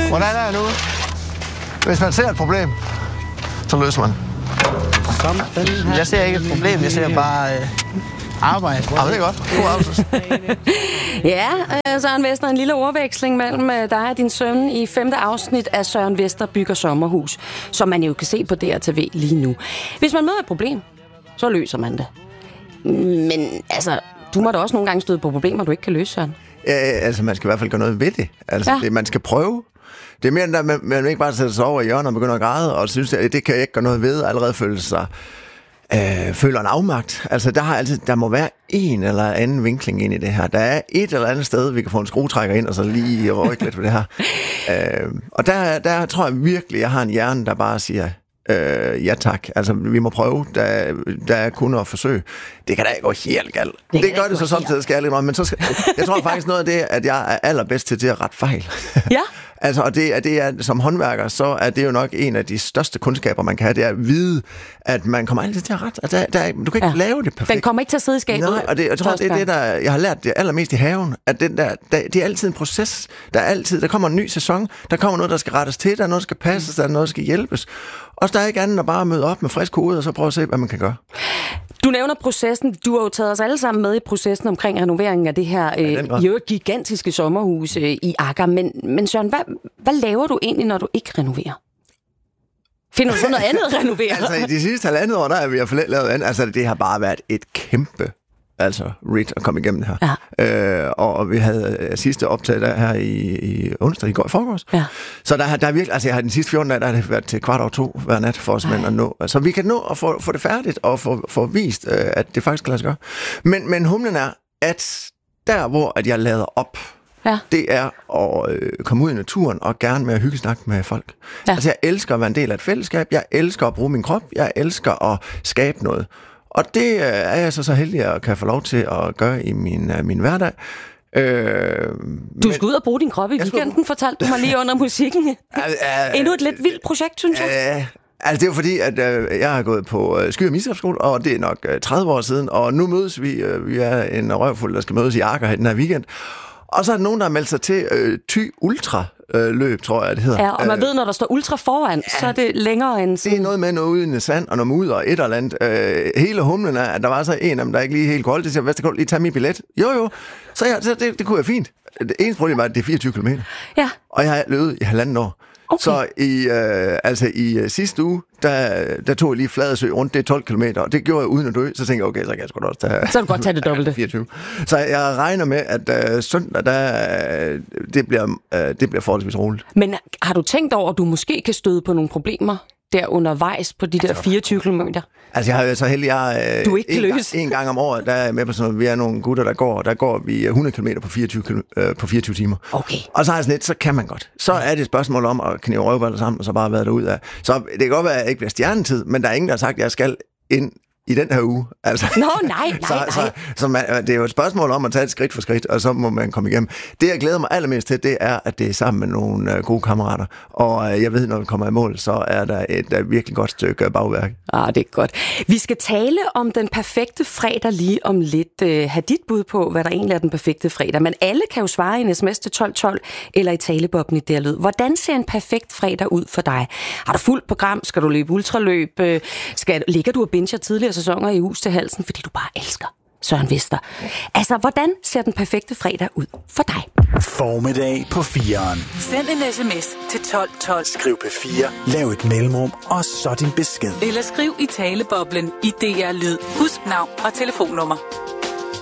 Hvordan er det nu? Hvis man ser et problem, så løser man. Jeg ser ikke et problem, jeg ser bare arbejde. Ja, det er godt. God arbejde. Ja, Søren Vester, en lille ordveksling mellem dig og din søn i 5. afsnit af Søren Vester bygger sommerhus, som man jo kan se på DRTV lige nu. Hvis man møder et problem, så løser man det. Men altså, du må da også nogle gange støde på problemer, du ikke kan løse, Søren. Ja, altså, man skal i hvert fald gøre noget ved det. Altså, det, man skal prøve. Det er mere end at man ikke bare sætter sig over i hjørnet og begynder at græde, og synes, at det kan jeg ikke gøre noget ved, og allerede føler en afmagt. Altså, der må være en eller anden vinkling ind i det her. Der er et eller andet sted, vi kan få en skruetrækker ind, og så lige rykke lidt ved det her. Og der tror jeg virkelig, jeg har en hjerne, der bare siger, ja tak. Altså, vi må prøve. Der er kun at forsøge. Det kan da ikke gå helt galt. Det gør det så samtidig, skal jeg lidt, men så skal, jeg tror faktisk noget af det, at jeg er allerbedst til at rette fejl. Ja. Altså, og det er, som håndværker, så er det jo nok en af de største kundskaber, man kan have, det er at vide, at man kommer altid til at rette. Du kan ikke lave det perfekt. Den kommer ikke til at sidde i skabet. Nej, og jeg tror, det er det, jeg har lært det allermest i haven, at det er altid en proces. Der kommer en ny sæson, der kommer noget, der skal rettes til, der er noget, der skal passes, der er noget, der skal hjælpes. Og der er ikke andet at bare møde op med frisk hoved, og så prøve at se, hvad man kan gøre. Du nævner processen. Du har jo taget os alle sammen med i processen omkring renoveringen af det her gigantiske sommerhus i Agger. Men Søren, hvad laver du egentlig, når du ikke renoverer? Finder du så noget andet at renovere? Altså, i de sidste 1,5 år, der har vi lavet andet. Altså, det har bare været et kæmpe ridt at komme igennem det her. Ja. Og vi havde sidste optag der her i onsdag, i forgårs. Ja. Så der er virkelig, altså jeg har den sidste 14 dage, der har det været til 1:15 hver nat for os mænd at nå. Så vi kan nå at få det færdigt og få vist, at det faktisk kan lade sig gøre. Men humlen er, at der hvor at jeg lader op, det er at komme ud i naturen og gerne med at hyggesnakke med folk. Ja. Altså jeg elsker at være en del af et fællesskab, jeg elsker at bruge min krop, jeg elsker at skabe noget. Og det er jeg så heldig at kan få lov til at gøre i min hverdag. Du skal ud og bruge din krop i weekenden, fortalte du mig lige under musikken. Endnu et lidt vildt projekt, synes jeg. Altså det er jo fordi, at jeg har gået på Sky- og Misafskole, og det er nok 30 år siden, og nu mødes vi. Vi er en røvfuld, der skal mødes i Agger den her weekend. Og så er der nogen, der har meldt sig til Thy Ultra løb, tror jeg, det hedder. Ja, og man ved, når der står ultra foran, så er det længere end sådan. Det er noget med noget uden sand og noget mudder og et eller andet. Hele humlen er, at der var så en af dem, der ikke lige helt kunne holde det. Så jeg sagde, lige tage min billet. Jo. Så det kunne jeg fint. Det eneste problem var, at det er 24 km. Ja. Og jeg har løbet i 1,5 år. Okay. Så i sidste uge, der tog jeg lige Fladersø rundt, det er 12 km, og det gjorde jeg uden at dø. Så tænkte jeg, okay, så kan jeg sgu da også tage... Så kan du godt tage det dobbelte. 24. Så jeg regner med, at søndag, det bliver forholdsvis roligt. Men har du tænkt over, at du måske kan støde på nogle problemer der undervejs på de der 24 km? Altså, jeg har jo så heldig, du ikke kan løse. En gang om året, der er jeg med på sådan noget, vi er nogle gutter, der går vi 100 km på 24 timer. Okay. Og så er det sådan lidt, så kan man godt. Så er det et spørgsmål om at knæve røvballer sammen, og så bare være derude af. Så det kan godt være, at jeg ikke bliver stjernetid, men der er ingen, der har sagt, at jeg skal ind i den her uge. Altså, nej. Så det er jo et spørgsmål om at tage et skridt for skridt, og så må man komme igennem. Det, jeg glæder mig allermest til, det er, at det er sammen med nogle gode kammerater. Og jeg ved, når vi kommer i mål, så er der et virkelig godt stykke bagværk. Det er godt. Vi skal tale om den perfekte fredag lige om lidt. Have dit bud på, hvad der egentlig er den perfekte fredag. Men alle kan jo svare i en sms til 1212 eller i talebobben i DRLyd. Hvordan ser en perfekt fredag ud for dig? Har du fuldt program? Skal du løbe ultraløb? Ligger du og binger tidligere sæsoner i hus til halsen, fordi du bare elsker Søren Vester? Altså, hvordan ser den perfekte fredag ud for dig? Formiddag på 4'eren. Send en sms til 1212. Skriv P4, lav et mellemrum, og så din besked. Eller skriv i taleboblen i DR Lyd. Husk navn og telefonnummer.